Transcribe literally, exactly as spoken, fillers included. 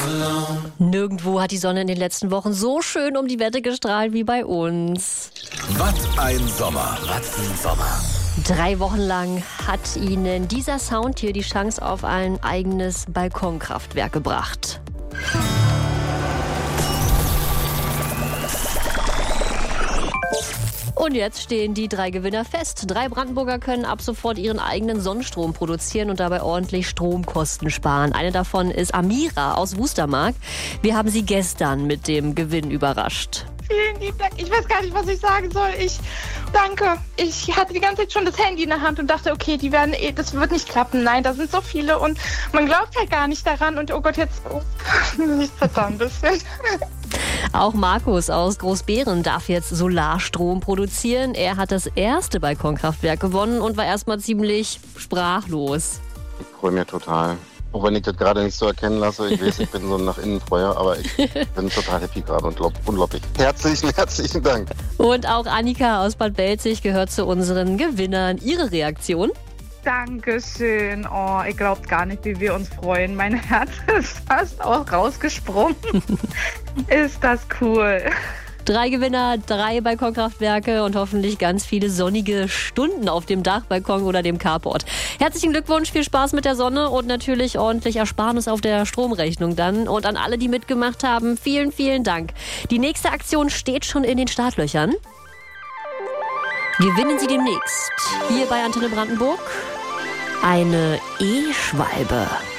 Nirgendwo hat die Sonne in den letzten Wochen so schön um die Wette gestrahlt wie bei uns. Was ein Sommer, was ein Sommer. Drei Wochen lang hat Ihnen dieser Sound hier die Chance auf ein eigenes Balkonkraftwerk gebracht. Und jetzt stehen die drei Gewinner fest. Drei Brandenburger können ab sofort ihren eigenen Sonnenstrom produzieren und dabei ordentlich Stromkosten sparen. Eine davon ist Amira aus Wustermark. Wir haben sie gestern mit dem Gewinn überrascht. Vielen lieben Dank. Ich weiß gar nicht, was ich sagen soll. Ich danke. Ich hatte die ganze Zeit schon das Handy in der Hand und dachte, okay, die werden, das wird nicht klappen. Nein, da sind so viele und man glaubt halt gar nicht daran. Und oh Gott, jetzt oh, ich zitter ein bisschen. Auch Markus aus Großbeeren darf jetzt Solarstrom produzieren. Er hat das erste Balkonkraftwerk gewonnen und war erstmal ziemlich sprachlos. Ich freue mich total. Auch wenn ich das gerade nicht so erkennen lasse. Ich weiß, ich bin so nach innen Freuer, aber ich bin total happy gerade und unglaublich. Herzlichen, herzlichen Dank. Und auch Annika aus Bad Belzig gehört zu unseren Gewinnern. Ihre Reaktion? Dankeschön. Oh, ihr glaubt gar nicht, wie wir uns freuen. Mein Herz ist fast auch rausgesprungen. Ist das cool. Drei Gewinner, drei Balkonkraftwerke und hoffentlich ganz viele sonnige Stunden auf dem Dach, Balkon oder dem Carport. Herzlichen Glückwunsch, viel Spaß mit der Sonne und natürlich ordentlich Ersparnis auf der Stromrechnung dann. Und an alle, die mitgemacht haben, vielen, vielen Dank. Die nächste Aktion steht schon in den Startlöchern. Gewinnen Sie demnächst hier bei Antenne Brandenburg eine E-Schwalbe.